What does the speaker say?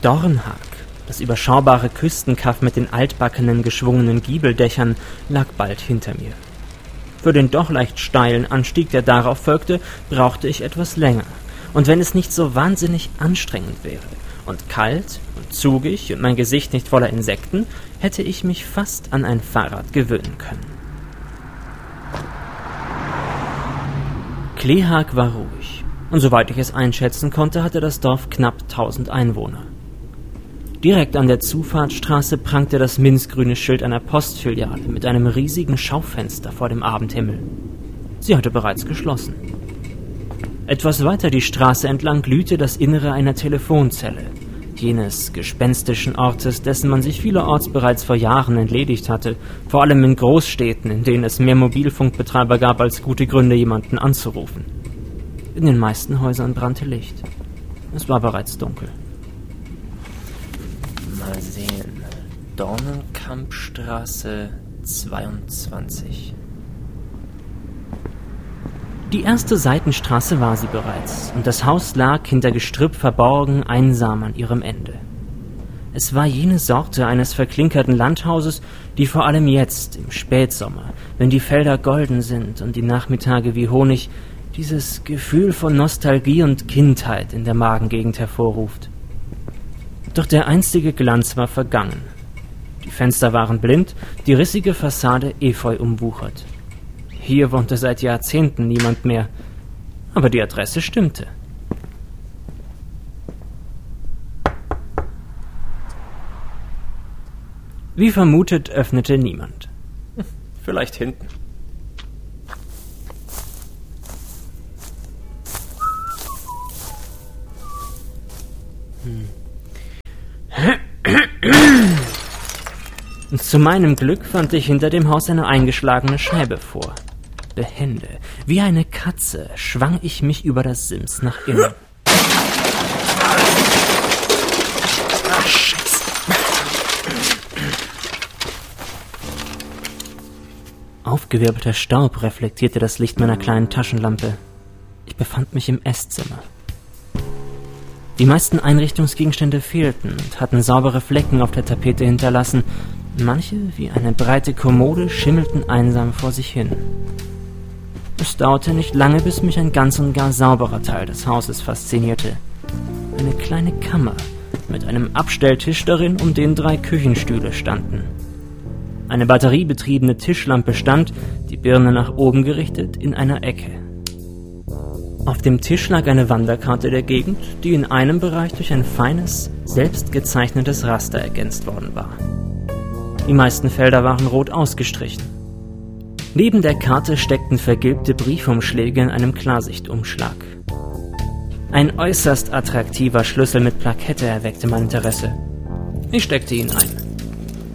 Dornhag, das überschaubare Küstenkaff mit den altbackenen, geschwungenen Giebeldächern, lag bald hinter mir. Für den doch leicht steilen Anstieg, der darauf folgte, brauchte ich etwas länger. Und wenn es nicht so wahnsinnig anstrengend wäre und kalt und zugig und mein Gesicht nicht voller Insekten, hätte ich mich fast an ein Fahrrad gewöhnen können. Klehag war ruhig, und soweit ich es einschätzen konnte, hatte das Dorf knapp 1000 Einwohner. Direkt an der Zufahrtsstraße prangte das minzgrüne Schild einer Postfiliale mit einem riesigen Schaufenster vor dem Abendhimmel. Sie hatte bereits geschlossen. Etwas weiter die Straße entlang glühte das Innere einer Telefonzelle, jenes gespenstischen Ortes, dessen man sich vielerorts bereits vor Jahren entledigt hatte, vor allem in Großstädten, in denen es mehr Mobilfunkbetreiber gab als gute Gründe, jemanden anzurufen. In den meisten Häusern brannte Licht. Es war bereits dunkel. Mal sehen. Dornenkampstraße 22. Die erste Seitenstraße war sie bereits, und das Haus lag hinter Gestrüpp verborgen, einsam an ihrem Ende. Es war jene Sorte eines verklinkerten Landhauses, die vor allem jetzt, im Spätsommer, wenn die Felder golden sind und die Nachmittage wie Honig, dieses Gefühl von Nostalgie und Kindheit in der Magengegend hervorruft. Doch der einstige Glanz war vergangen. Die Fenster waren blind, die rissige Fassade Efeu umwuchert. Hier wohnte seit Jahrzehnten niemand mehr, aber die Adresse stimmte. Wie vermutet, öffnete niemand. Vielleicht hinten. Zu meinem Glück fand ich hinter dem Haus eine eingeschlagene Scheibe vor. Behende, wie eine Katze, schwang ich mich über das Sims nach innen. Ach, Scheiße. Aufgewirbelter Staub reflektierte das Licht meiner kleinen Taschenlampe. Ich befand mich im Esszimmer. Die meisten Einrichtungsgegenstände fehlten und hatten saubere Flecken auf der Tapete hinterlassen. Manche, wie eine breite Kommode, schimmelten einsam vor sich hin. Es dauerte nicht lange, bis mich ein ganz und gar sauberer Teil des Hauses faszinierte. Eine kleine Kammer mit einem Abstelltisch darin, um den 3 Küchenstühle standen. Eine batteriebetriebene Tischlampe stand, die Birne nach oben gerichtet, in einer Ecke. Auf dem Tisch lag eine Wanderkarte der Gegend, die in einem Bereich durch ein feines, selbstgezeichnetes Raster ergänzt worden war. Die meisten Felder waren rot ausgestrichen. Neben der Karte steckten vergilbte Briefumschläge in einem Klarsichtumschlag. Ein äußerst attraktiver Schlüssel mit Plakette erweckte mein Interesse. Ich steckte ihn ein.